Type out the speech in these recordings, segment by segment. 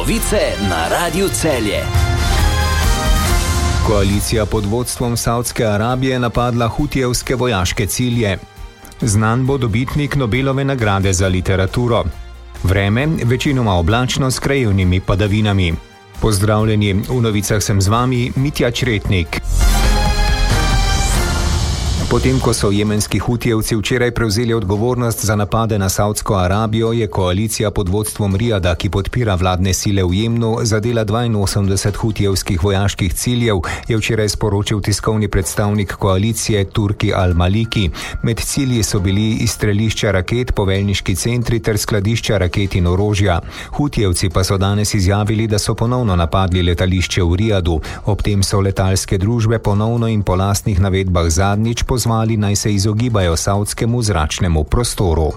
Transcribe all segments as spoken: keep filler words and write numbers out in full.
Novice na Radiu Celje. Koalicija pod vodstvom Saudske Arabije napadla hutijevske vojaške cilje. Znan bo dobitnik Nobelove nagrade za literaturo. Vreme večinoma oblačno s krajevnimi padavinami. Pozdravljeni, v novicah sem z vami Mitja Čretnik. Potem, ko so jemenski hutijevci včeraj prevzeli odgovornost za napade na Saudsko Arabijo, je koalicija pod vodstvom Rijada, ki podpira vladne sile v Jemnu, zadela dvainosemdeset hutijevskih vojaških ciljev, je včeraj sporočil tiskovni predstavnik koalicije Turki Al-Maliki. Med cilji so bili izstrelišča raket, poveljniški centri ter skladišča raket in orožja. Hutijevci pa so danes izjavili, da so ponovno napadli letališče v Rijadu. Ob tem so letalske družbe ponovno in po lastnih navedbah zadnjič pozvali, naj se izogibajo saudskemu zračnemu prostoru.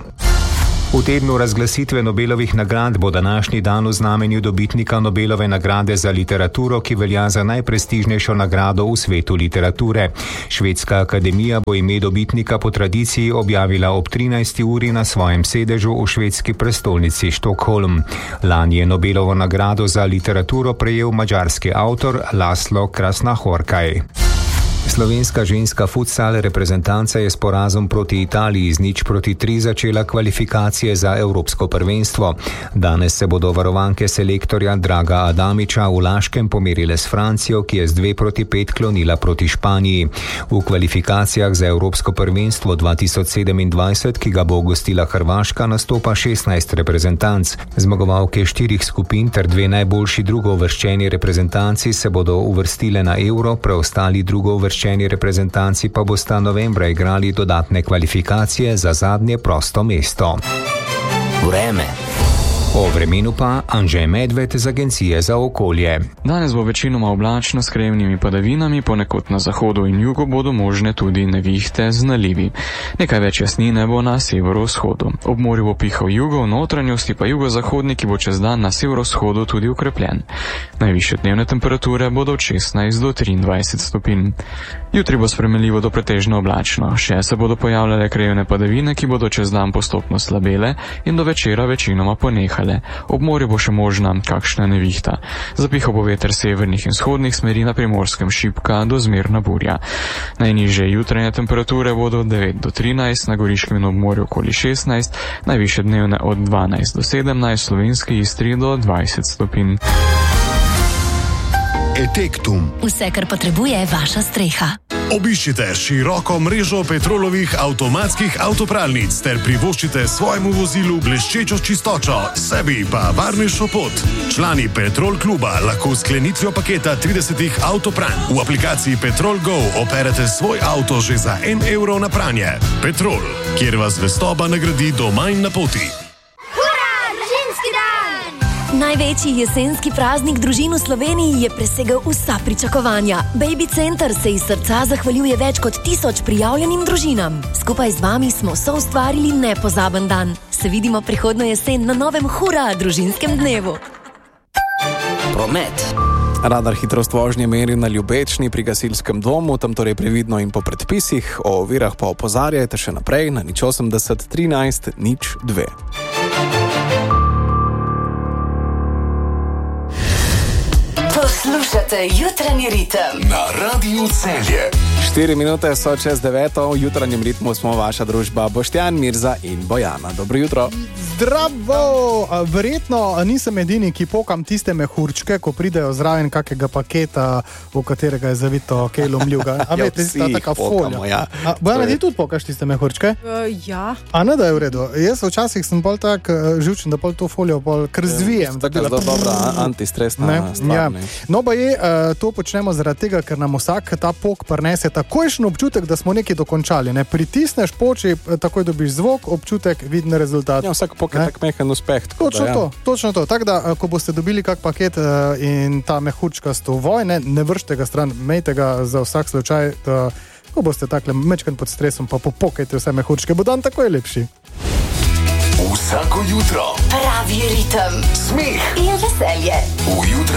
V tednu razglasitve Nobelovih nagrad bo današnji dan v znamenju dobitnika Nobelove nagrade za literaturo, ki velja za najprestižnejšo nagrado v svetu literature. Švedska akademija bo ime dobitnika po tradiciji objavila ob trinajsti uri na svojem sedežu v švedski prestolnici Stockholm. Lani je Nobelovo nagrado za literaturo prejel madžarski avtor Laszlo Krasznahorkai. Slovenska ženska futsal reprezentanca je s porazom proti Italiji z nič proti tri začela kvalifikacije za evropsko prvenstvo. Danes se bodo varovanke selektorja Draga Adamiča v Laškem pomerile s Francijo, ki je z dve proti pet klonila proti Španiji. V kvalifikacijah za evropsko prvenstvo dva tisoč sedemindvajset, ki ga bo gostila Hrvaška, nastopa šestnajst reprezentanc. Zmagovalke štirih skupin ter dve najboljši drugouvrščeni reprezentanci se bodo uvrstile na Euro, preostali drugouvrščeni reprezentanci pa bosta novembra igrali dodatne kvalifikacije za zadnje prosto mesto. Vreme. O vremenu pa Anže Medved z Agencije za okolje. Danes bo večinoma oblačno s krajevnimi padavinami, ponekod na zahodu in jugu bodo možne tudi nevihte z nalivi. Nekaj več jasnine bo na severovzhodu. Ob morju bo pihal jugo, v notranjosti pa jugozahodni, ki bo čez dan na severovzhodu tudi ukrepljen. Najvišje dnevne temperature bodo od šestnajst do triindvajset stopinj. Jutri bo spremenljivo do pretežno oblačno. Še se bodo pojavljale krajevne padavine, ki bodo čez dan postopno slabele in do večera večinoma ponehale. Ob morju bo še možna kakšna nevihta. Zapihal bo veter severnih in vzhodnih smeri, na Primorskem šibka do zmerna burja. Najnižje jutranje temperature bodo od devet do trinajst, na Goriškem in ob morju okoli šestnajst, najvišje dnevne od dvanajst do sedemnajst, v Slovenski Istri do dvajset stopinj. Etektum. Vse, kar potrebuje vaša streha. Obiščite široko mrežo Petrolovih avtomatskih avtopralnic ter privoščite svojemu vozilu bleščečo čistočo, sebi pa varnejšo pot. Člani Petrol kluba lahko s sklenitvijo paketa tridesetih avtopranj v aplikaciji Petrol Go operete svoj avto že za en evro na pranje. Petrol, kjer vas zvestoba nagradi doma in na poti. Največji jesenski praznik družin v Sloveniji je presegel vsa pričakovanja. Baby Center se iz srca zahvaljuje več kot tisoč prijavljenim družinam. Skupaj z vami smo soustvarili nepozaben dan. Se vidimo prihodnjo jesen na novem Hura družinskem dnevu. Promet. Radar hitrost vožnje meri na Ljubečni pri gasilskem domu, tam torej previdno in po predpisih, o ovirah pa opozarjajte še naprej na nič osemdeset trinajst nič dve. Poslušate jutranji ritem na Radiu Celje. Štiri minute so čez deveto, v jutranjem ritmu smo vaša družba Boštjan, Mirza in Bojana. Dobro jutro. Zdravo! Verjetno nisem edini, ki pokam tiste mehurčke, ko pridejo zraven kakega paketa, v katerega je zavito kaj lomljivega. A Ja, veste, vsi ta jih taka pokamo, folja. ja. A, Bojana, ti tudi pokaš tiste mehurčke? Uh, ja. A ne, da je v redu. Jaz včasih sem bolj tak uh, živčen, da pol to folijo bolj kar zvijem. Tako je zelo dobra antistresna stvar. Ja. Ne. No, pa je, uh, to počnemo zaradi tega, ker nam vsak ta pok prinese takojšen občutek, da smo nekaj dokončali. Ne? Pritisneš poči, takoj dobiš zvok, občutek, viden rezultat. Ja, vsak pok je tak mehen uspeh. Točno da, to, ja. točno to. Tako da, ko boste dobili kak paket uh, in ta mehurčkasto voj, ne, ne vršite ga stran, mejte ga za vsak slučaj, da, ko boste takle mečkan pod stresom, pa popokajte vse mehurčke, bo dan takoj lepši. Vsako jutro pravi ritem smeh in veselje v jutranjem